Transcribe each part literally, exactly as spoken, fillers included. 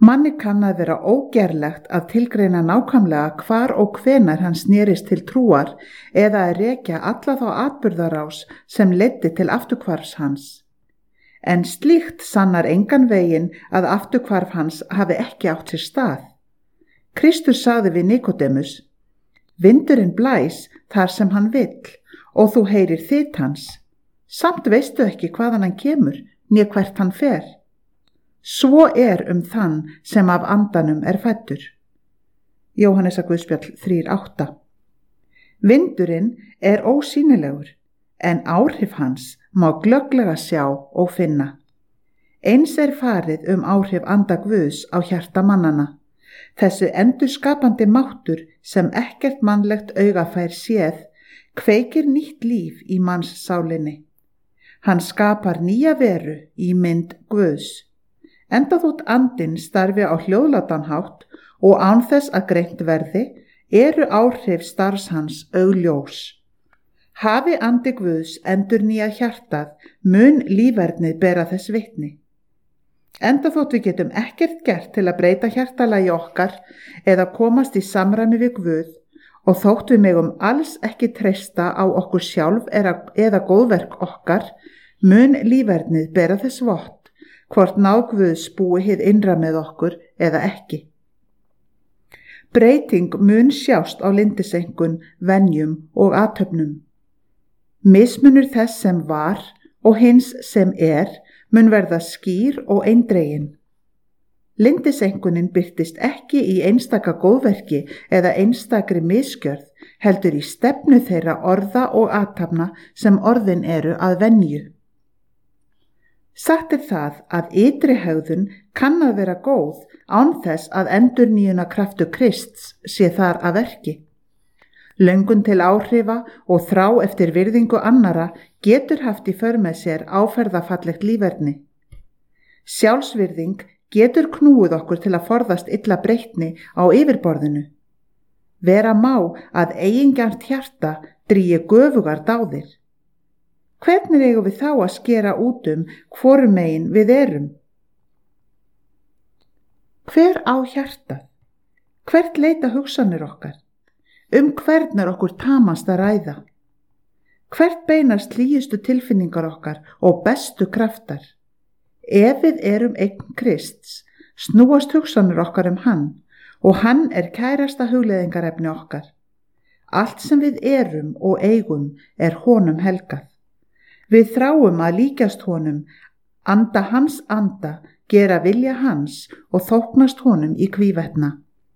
Manni kann að vera ógerlegt að tilgreina nákvæmlega hvar og hvenær hann snerist til trúar eða að rekja alla þá atburðarás sem leiddi til afturhvarfs hans. En slíkt sannar engan veginn að afturhvarf hans hafi ekki átt sér stað. Kristur sagði við Nikodémus: Vindurinn blæs þar sem hann vill og þú heyrir þyt hans. Samt veistu ekki hvaðan hann kemur, né hvert hann fer. Svo er um þann sem af andanum er fæddur. Jóhannesarguðspjall þrjú átta. Vindurinn er ósýnilegur, en áhrif hans má glögglega sjá og finna. Eins er farið um áhrif anda Guðs á hjarta mannana. Þessu endurskapandi máttur sem ekkert mannlegt auga fær séð, kveikir nýtt líf í manns sálinni. Hann skapar nýja veru í mynd Guðs. Enda þótt andinn starfi á hljóðlátan hátt og án þess að greint verði, eru áhrif starfs hans augljós. Hafi andi Guðs endurnýjað hjartað, mun lífernið bera þess vitni. Enda þótt við getum ekkert gert til að breyta hjartalagi okkar eða komast í samræmi við Guð, og þótt við megum alls ekki treysta á okkur sjálf eða góðverk okkar, mun lífernið bera þess vott, hvort náð Guðs búi hið innra með okkur eða ekki. Breyting mun sjást á lindisengun, venjum og athöfnum. Mismunur þess sem var og hins sem er mun verða skýr og eindregin. Lindisengunin birtist ekki í einstaka góðverki eða einstakri misgjörð, heldur í stefnu þeirra orða og athafna sem orðin eru að venju. Satt er það að ytri hegðun kann að vera góð án þess að endurnýjuna kraftur Krists sé þar að verki. Löngun til áhrifa og þrá eftir virðingu annara getur haft í för með sér áferðafallegt líferni. Sjálfsvirðing getur knúið okkur til að forðast illa breytni á yfirborðinu. Vera má að eigingjarnt hjarta drýgi göfugar dáðir. Hvernig eigum við þá að skera út um hvorum megin við erum? Hver á hjartað? Hvert leita hugsanir okkar? Um hvern er okkur tamast að ræða? Hvert beinast hlýjustu tilfinningar okkar og bestu kraftar? Ef við erum eign Krists, snúast hugsanir okkar um hann, og hann er kærasta hugleiðingarefni okkar. Allt sem við erum og eigum er honum helgað. Við þráum að líkjast honum, anda hans anda, gera vilja hans og þóknast honum í hvívetna.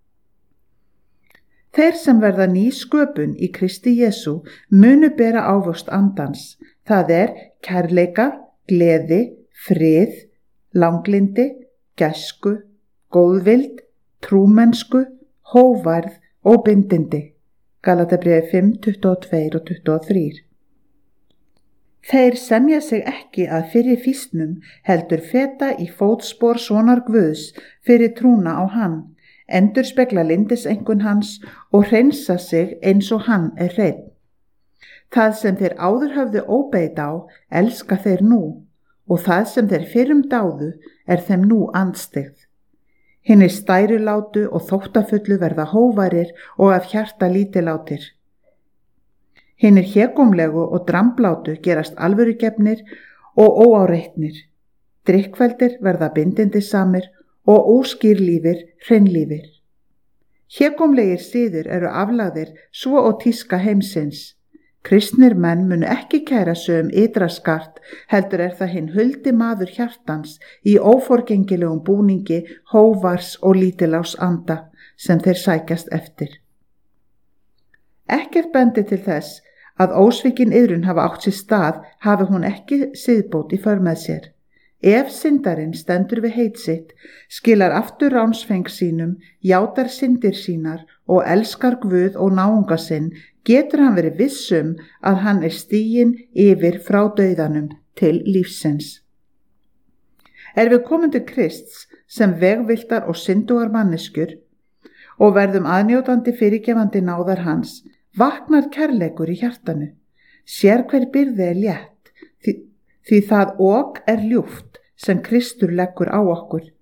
Þeir sem verða ný sköpun í Kristi Jesú munu bera ávöxt andans, það er kærleika, gleði, frið, langlindi, gæsku, góðvild, trúmennsku, hóværð og bindindi. Galatabréfið fimm tuttugu og tvö og tuttugu og þrjú. Þeir semja sig ekki að fyrir fýsnum, heldur feta í fótspor sonar Guðs fyrir trúna á hann, endurspegla lindisengun hans og hreinsa sig eins og hann er hreinn. Það sem þeir áður höfðu óbeit á, elska þeir nú, og það sem þeir fyrrum dáðu er þeim nú andstyggð. Hinir stærulátu og þóttafullu verða hóværir og af hjarta lítilátir. Hinir hégómlegu og dramblátu gerast alvörugefnir og óáreitnir. Drykkveldir verða bindindisamir og óskýrlífir hreinlífir. Hégómlegir siðir eru aflagðir svo og tíska heimsins. Kristnir menn munu ekki kæra sig um ytra skart, heldur er það hinn huldi maður hjartans í óforgengilegum búningi, hóvars og lítilás anda sem þeir sækjast eftir. Ekkert bendi til þess að ósvikin iðrun hafa átt sér stað hafi hún ekki siðbót í för með sér. Ef syndarinn stendur við heit sitt, skilar aftur ránsfeng sínum, játar syndir sínar og elskar Guð og náunga sinn, getur hann verið vissum að hann er stiginn yfir frá dauðanum til lífsins. Er við komum til Krists sem vegviltar og syndugar manneskjur og verðum aðnjótandi fyrirgefandi náðar hans, vaknar kærleikur í hjartanu. Sér hver byrði er létt, því, því það ok er ljúft sem Kristur leggur á okkur.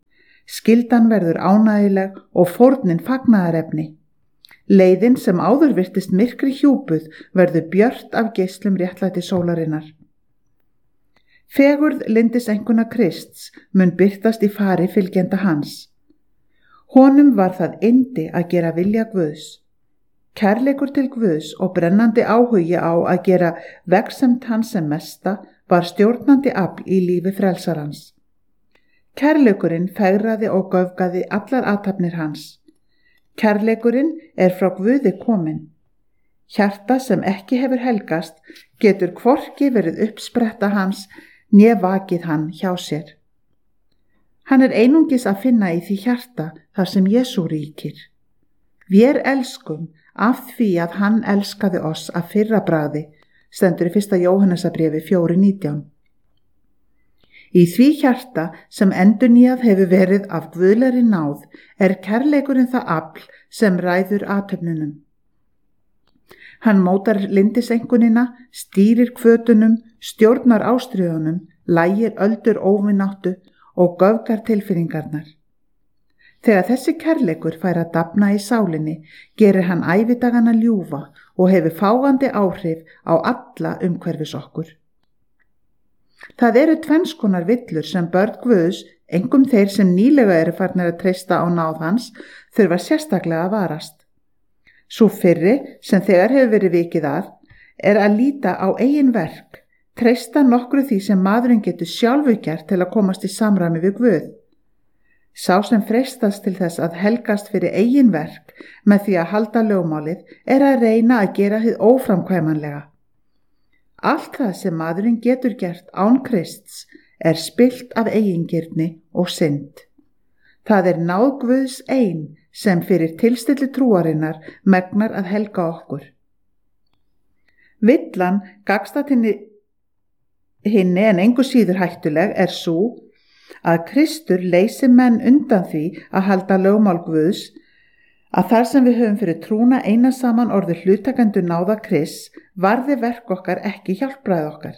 Skyldan verður ánægjuleg og fórnin fagnaðarefni. Leiðin sem áður virtist myrkri hjúpuð verður björt af geislum réttlæti sólarinnar. Fegurð lyndisenguna Krists mun birtast í fari fylgjenda hans. Honum var það yndi að gera vilja Guðs. Kærleikur til Guðs og brennandi áhugi á að gera vegsemd hans sem mesta var stjórnandi afl í lífi frelsarans. Kærleikurinn fegraði og göfgaði allar athafnir hans. Kærleikurinn er frá Guði kominn. Hjarta sem ekki hefur helgast getur hvorki verið uppspretta hans né vakið hann hjá sér. Hann er einungis að finna í því hjarta þar sem Jesú ríkir. Vér elskum af því að hann elskaði oss af fyrra bragði, stendur í fyrsta Jóhannesarbréfi fjóra nítján. Í því hjarta sem endurnýjað hefur verið af guðlegri náð er kærleikurinn það afl sem ræður athöfnunum. Hann mótar lyndisengunina, stýrir hvötunum, stjórnar ástríðunum, lægir öldur óvináttu og göfgar tilfinningarnar. Þegar þessi kærleikur fær að dafna í sálinni, gerir hann ævidagana ljúfa og hefur fáandi áhrif á alla umhverfis okkur. Það eru tvennskonar villur sem börn Guðs, engum þeir sem nýlega eru farnir að treysta á náð hans, þurfa sérstaklega að varast. Sú fyrri, sem þegar hefur verið vikið að, er að líta á eigin verk, treysta nokkru því sem maðurinn getur sjálfu gert til að komast í samræmi við Guð. Sá sem freistast til þess að helgast fyrir eigin verk með því að halda lögmálið er að reyna að gera hið óframkvæmanlega. Allt það sem maðurinn getur gert án Krists er spillt af eigingirni og synd. Það er náð Guðs ein sem fyrir tilstilli trúarinnar megnar að helga okkur. Villan gagnstætt hinni en engu síður hættuleg er sú að Kristur leysi menn undan því að halda lögmál Guðs, að þar sem við höfum fyrir trúna eina saman orðið hlutakendur náða Krists, varði verk okkar ekki hjálpræð okkar.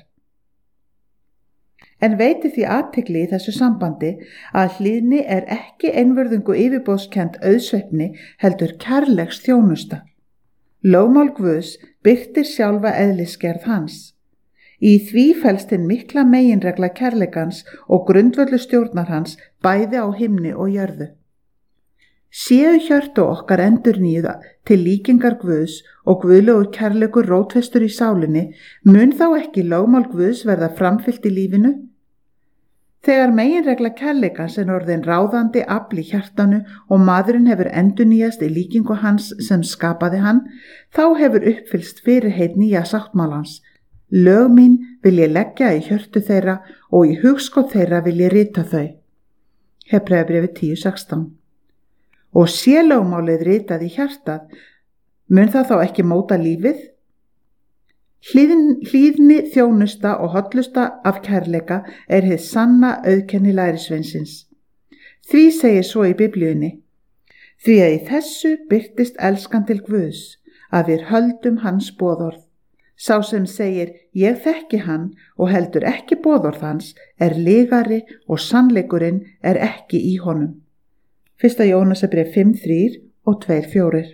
En veiti því athygli í þessu sambandi að hlýðni er ekki einvörðungu yfirboðskennd auðsveifni heldur kærleiks þjónusta. Lögmál Guðs birtir sjálfa eðlisgerð hans. Í því felst hinn mikla meginregla kærleikans og grundvöldu stjórnar hans bæði á himni og jörðu. Séu hjörtu okkar endurnýjuð til líkingar Guðs og guðlegur kærleikur rótfestur í sálinni, mun þá ekki lögmál Guðs verða framfyllt í lífinu? Þegar meginregla kærleikans er orðin ráðandi afl í hjartanu og maðurinn hefur endurnýjast í líkingu hans sem skapaði hann, þá hefur uppfyllst fyrirheit nýja sáttmálans. Lög mín vil ég leggja í hjörtu þeirra og í hugskot þeirra vil ég rita þau. Hebreabréfi tíu sextán. Og sé lögmálið ritað í hjartað, mun það þá ekki móta lífið? Hlýðn, hlýðni, þjónusta og hollusta af kærleika er hið sanna auðkenni lærisveinsins. Því segir svo í Biblíunni: því að í þessu birtist elskan til Guðs, að við höldum hans boðorð. Sá sem segir ég þekki hann og heldur ekki boðorð hans er lygari og sannleikurinn er ekki í honum. Fyrsta Jóhannesarbréf fimm þrír og tvö fjórir.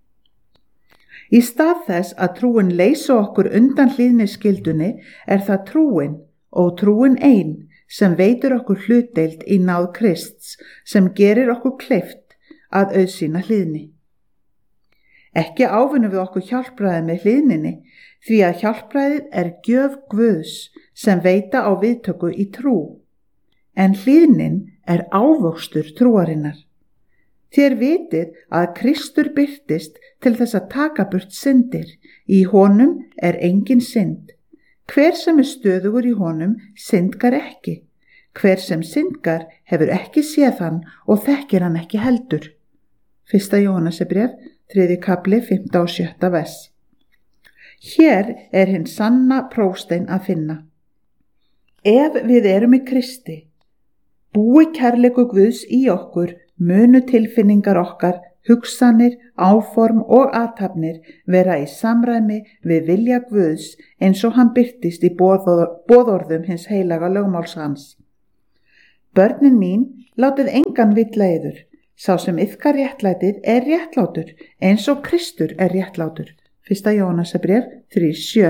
Í stað þess að trúin leysi okkur undan hlýðniskyldunni er það trúin og trúin ein sem veitir okkur hlutdeild í náð Krists sem gerir okkur kleift að auðsýna hlýðni. Ekki ávinnum við okkur hjálpræði með hlýðninni því að hjálpræðið er gjöf Guðs sem veita á viðtöku í trú, en hlýðnin er ávöxtur trúarinnar. Þér vitið að Kristur birtist til þess að taka burt syndir. Í honum er engin synd. Hver sem er stöðugur í honum syndgar ekki. Hver sem syndgar hefur ekki séð hann og þekkir hann ekki heldur. Fyrsta Jóhannesarbréf, þriðji kafli, fimmta og sjötta vers. Hér er hinn sanna prófstein að finna. Ef við erum í Kristi, búi kærleiku Guðs í okkur, munu tilfinningar okkar, hugsanir, áform og athafnir vera í samræmi við vilja Guðs eins og hann birtist í boðorðum hins heilaga lögmáls hans. Börnin mín, látið engan villa yður. Sá sem iðkar réttlætið er réttlátur, eins og Kristur er réttlátur. Fyrsta Jóhannesarbréf þrjú sjö.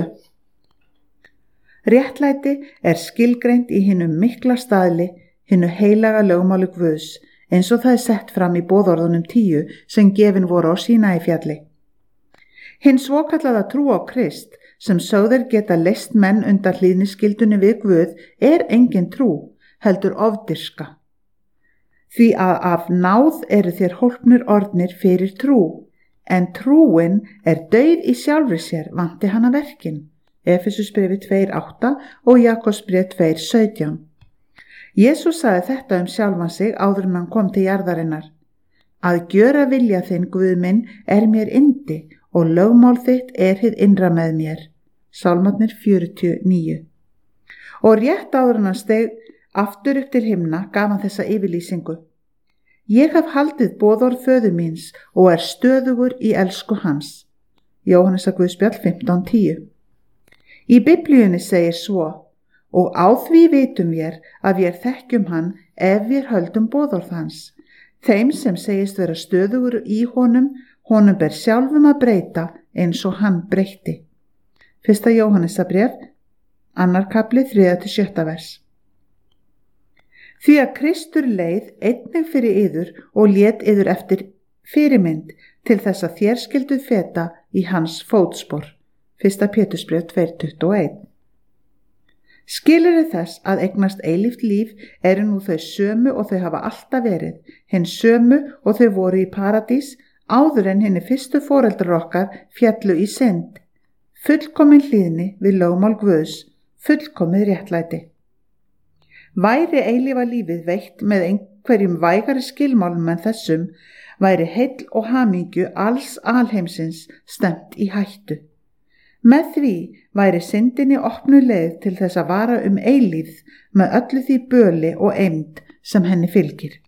Réttlæti er skilgreint í hinum mikla staðli, hinu heilaga lögmáli Guðs, eins og það er sett fram í boðorðunum tíu sem gefin voru á Sínaí fjalli. Hinn svokallaða trú á Krist, sem sögðir geta leyst menn undan hlýðniskyldunni við Guð, er engin trú, heldur ofdirska. Því að af náð eru þér hólpnir orðnir fyrir trú, en trúin er dauð í sjálfri sér, vanti hana verkin. Efesusbréfi tvö átta og Jakobsbréf tvö sautján. Jesús sagði þetta um sjálfan sig áður en hann kom til jarðarinnar. Að gjöra vilja þinn, Guð minn, er mér yndi og lögmál þitt er hið innra með mér. Sálmarnir fjörutíu og níu. Og rétt áður en hann steig aftur upp til himna gaf hann þessa yfirlýsingu. Ég hef haldið boðorð föður míns og er stöðugur í elsku hans. Jóhannesarguðspjall fimmtán tíu. Í Biblíunni segir svo: og á því vitum vér að vér þekkjum hann ef vér höldum boðorð hans. Þeim sem segist vera stöðugur í honum, honum ber sjálfum að breyta eins og hann breytti. Fyrsta Jóhannesarbréf, annar kafli, þriðja til sjötta vers. Því að Kristur leið einnig fyrir yður og lét yður eftir fyrirmynd til þess að þér skylduð feta í hans fótspor. Fyrsta Pétursbréf tvö tuttugu og eitt. Skilyrði þess að eignast eilíft líf eru nú þau sömu og þau hafa alltaf verið, hinn sömu og þau voru í paradís áður en hinni fyrstu foreldrar okkar fjallu í synd. Fullkomin hlýðni við lögmál Guðs, fullkomið réttlæti. Væri eilífa lífið veitt með einhverjum vægari skilmálum en þessum, væri heill og hamingju alls alheimsins stefnt í hættu. Með því væri syndinni opnu leið til þess að vara um eilífð með öllu því böli og eymd sem henni fylgir.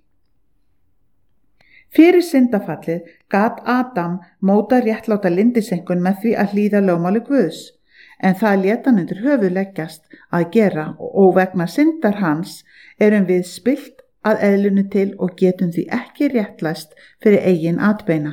Fyrir syndafallið gat Adam móta réttláta lindisenkun með því að hlýða lögmáli Guðs, en það lét hann undir höfuð leggjast að gera og vegna syndar hans erum við spillt að eðlunu til og getum því ekki réttlæst fyrir eigin atbeina.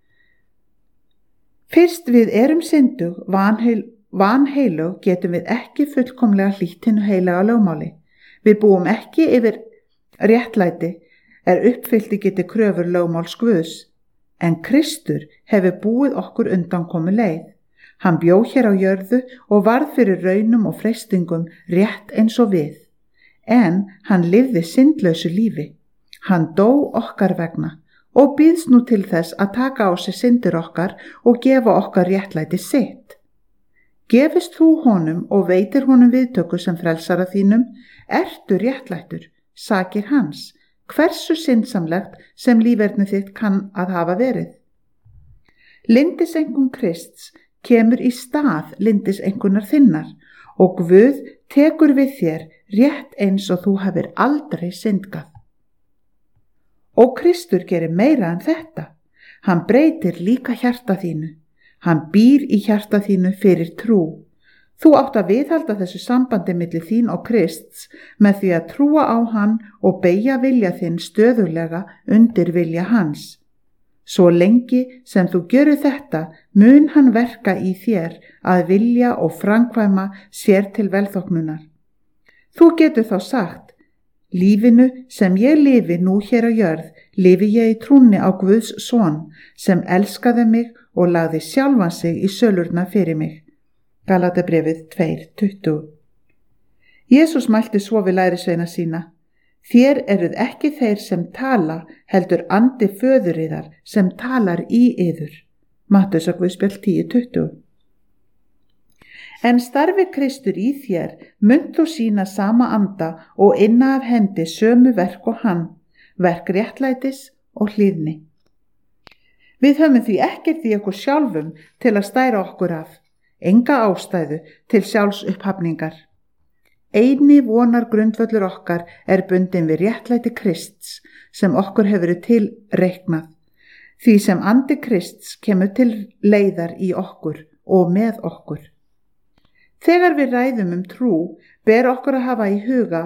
Fyrst við erum syndug, vanheil, vanheilug getum við ekki fullkomlega hlýtt hinu heilaga lögmáli. Við búum ekki yfir réttlæti er uppfyllti geti kröfur lögmáls Guðs, en Kristur hefur búið okkur undankomu leið. Hann bjó hér á jörðu og varð fyrir raunum og freistingum rétt eins og við, en hann lifði syndlausu lífi. Hann dó okkar vegna og býðst nú til þess að taka á sig syndir okkar og gefa okkar réttlæti sitt. Gefist þú honum og veitir honum viðtöku sem frelsara þínum, ertu réttlættur, sakir hans, hversu syndsamlegt sem líferni þitt kann að hafa verið. Lindisengun Krists kemur í stað lindisengunar þinnar og Guð tekur við þér rétt eins og þú hafir aldrei syndgað. Og Kristur gerir meira en þetta. Hann breytir líka hjarta þínu. Hann býr í hjarta þínu fyrir trú. Þú átt að viðhalda þessu sambandi milli þín og Krists með því að trúa á hann og beygja vilja þinn stöðulega undir vilja hans. Svo lengi sem þú gjörur þetta, mun hann verka í þér að vilja og framkvæma sér til velþóknunar. Þú getur þá sagt: lífinu sem ég lifi nú hér á jörð, lifi ég í trúnni á Guðs son, sem elskaði mig og lagði sjálfan sig í sölurnar fyrir mig. Galatabréfið tvö tuttugu. Jesús mælti svo við lærisveina sína: þér eruð ekki þeir sem tala, heldur andi föður yðar sem talar í yður. Matteusarguðspjall tíu tuttugu. En starfi Kristur í þér munt þú sýna sama anda og inna af hendi sömu verk og hann, verk réttlætis og hlýðni. Við höfum því ekkert í okkur sjálfum til að stæra okkur af, enga ástæðu til sjálfs upphafningar. Eini vonar grundvöllur okkar er bundin við réttlæti Krists sem okkur hefur verið til reiknað, því sem andi Krists kemur til leiðar í okkur og með okkur. Þegar við ræðum um trú, ber okkur að hafa í huga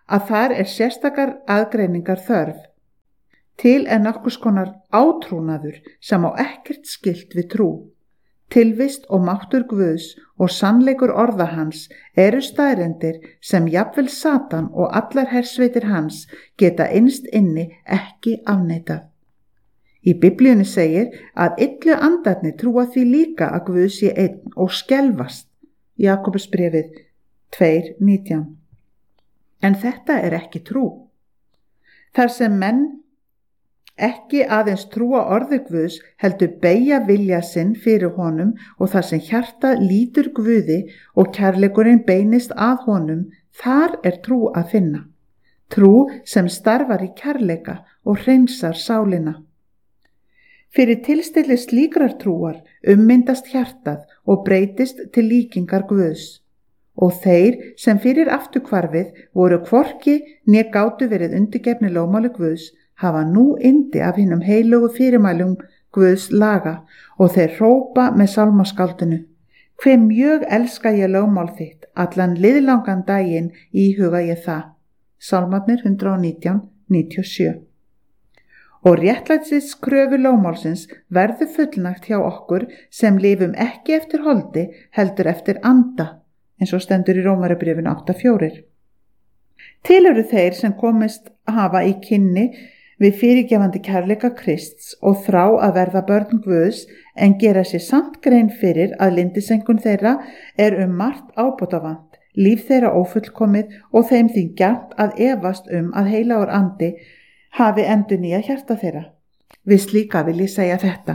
að þar er sérstakar aðgreiningar þörf. Til er nokkurs konar átrúnaður sem á ekkert skylt við trú. Tilvist og máttur Guðs og sannleikur orða hans eru staðreyndir sem jafnvel Satan og allar hersveitir hans geta innst inni ekki afneitað. Í Biblíunni segir að illu andarnir trúa því líka að Guð sé einn og skelfast. Jakobusbréfið tvö nítján. En þetta er ekki trú. Þar sem menn ekki aðeins trúa orði Guðs heldur beygja vilja sinn fyrir honum og þar sem hjarta lítur Guði og kærleikurinn beinist að honum, þar er trú að finna. Trú sem starfar í kærleika og hreinsar sálina. Fyrir tilstilli slíkrar trúar ummyndast hjartað og breytist til líkingar Guðs. Og þeir sem fyrir afturhvarfið voru hvorki né gátu verið undirgefni lögmáli Guðs hafa nú yndi af hinum heilugu fyrirmælum Guðs laga og þeir hrópa með sálmaskáldinu: Hve mjög elska ég lögmál þitt, allan liðlangan daginn íhuga ég það. Sálmarnir hundrað og nítján, níutíu og sjö. Og réttlætis kröfu lögmálsins verður fullnægt hjá okkur sem lifum ekki eftir holdi heldur eftir anda, eins og stendur í Rómarbréfinu átta fjögur. Til eru þeir sem komist hafa í kynni við fyrirgefandi kærleika Krists og þrá að verða börn Guðs en gera sér samt grein fyrir að lyndisenkun þeirra er um margt ábótavant, líf þeirra ófullkomið og þeim því gjarnt að efast um að heilagur andi hafi endurnýjað hjarta þeirra. Við slíka vil ég segja þetta: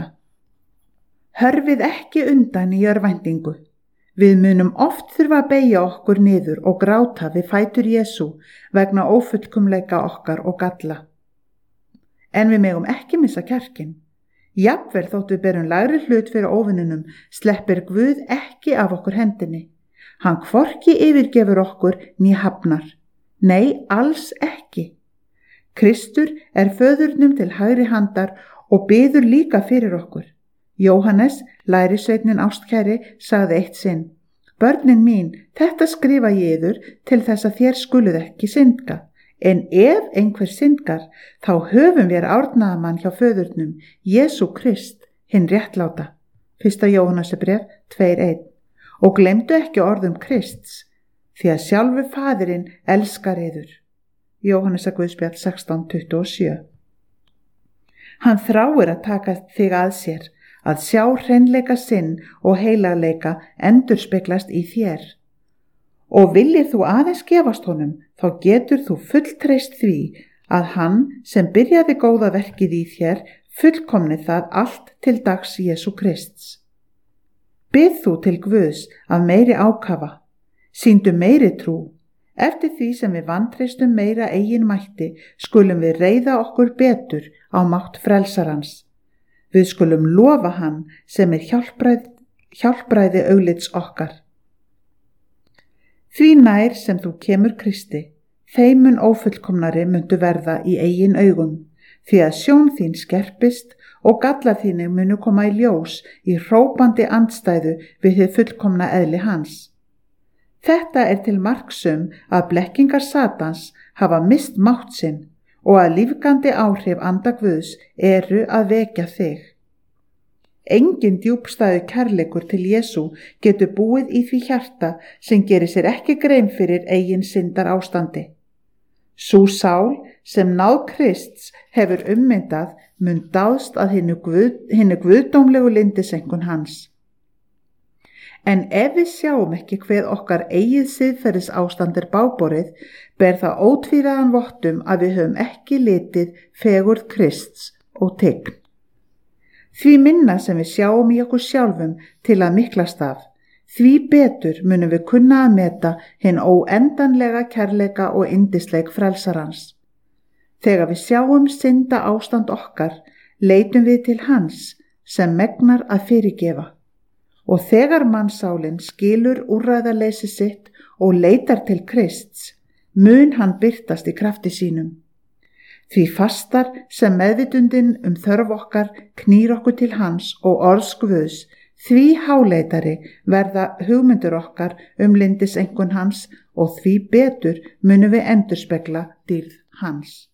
Hörfið ekki undan í örvæntingu. Við munum oft þurfa að beygja okkur niður og gráta við fætur Jesú vegna ófullkomleika okkar og galla. En við megum ekki missa kjarkinn. Jafnvel þótt við berum lægri hlut fyrir óvininum, sleppir Guð ekki af okkur hendinni. Hann hvorki yfirgefur okkur né hafnar. Nei, alls ekki. Kristur er föðurnum til hægri handar og biður líka fyrir okkur. Jóhannes, lærisveitnin ástkæri, sagði eitt sinn: Börnin mín, þetta skrifa ég yður til þess að þér skuluð ekki syndga. En ef einhver syndgar, þá höfum við árnaðamann hjá föðurnum, Jesú Krist, hinn réttláta. Fyrsta Jóhannesarbréf tvö eitt. Og gleymdu ekki orðum Krists, því að sjálfur Faðirinn elskar yður. Jóhannesarguðspjall sextán tuttugu og sjö. Hann þráir að taka þig að sér, að sjá hreinleika sinn og heilagleika endurspeglast í þér. Og viljir þú aðeins gefast honum, þá getur þú fulltreyst því að hann sem byrjaði góða verkið í þér fullkomni það allt til dags Jesú Krists. Bið þú til Guðs af meiri ákafa, sýndu meiri trú. Eftir því sem við vantreystum meira eigin mætti, skulum við reiða okkur betur á mátt frelsarans. Við skulum lofa hann sem er hjálpræð, hjálpræði auglits okkar. Því nær sem þú kemur Kristi, þeim mun ófullkomnari myndu verða í eigin augum, því að sjón þín skerpist og gallar þínu munu koma í ljós í hrópandi andstæðu við hið fullkomna eðli hans. Þetta er til marksum að blekkingar Satans hafa mist mátt sinn og að lífgandi áhrif anda Guðs eru að vekja þig. Engin djúpstæðu kærleikur til Jesú getur búið í því hjarta sem gerir sér ekki grein fyrir eigin syndar ástandi. Sú sál sem náð Krists hefur ummyndað mun dáðst að hinni guð, guðdómlegu lyndisenkun hans. En ef við sjáum ekki hver okkar eigið siðferðis ástand er báborið, ber það ótvíræðan vottum að við höfum ekki litið fegurð Krists og tign. Því minna sem við sjáum í okkur sjálfum til að miklast af, því betur munum við kunna að meta hinn óendanlega kærleika og yndisleik frelsarans. Þegar við sjáum synda ástand okkar, leitum við til hans sem megnar að fyrirgefa. Og þegar mannsálinn skilur úrræðaleysi sitt og leitar til Krists, mun hann birtast í krafti sínum. Því fastar sem meðvitundin um þörf okkar knýr okkur til hans og orðs Guðs, Því háleitari verða hugmyndur okkar um lyndiseinkunn hans og því betur munum við endurspegla dýrð hans.